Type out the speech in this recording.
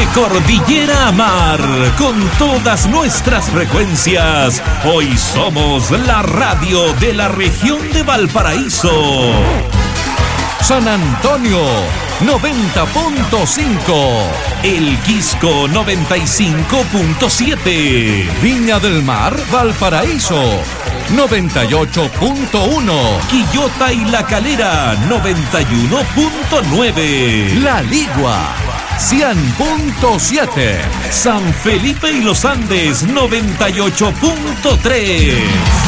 cordillera a mar, con todas nuestras frecuencias. Hoy somos la radio de la región de Valparaíso. San Antonio 90.5, El Quisco 95.7, Viña del Mar, Valparaíso 98.1, Quillota y La Calera 91.9, La Ligua 100.7, San Felipe y los Andes 98.3.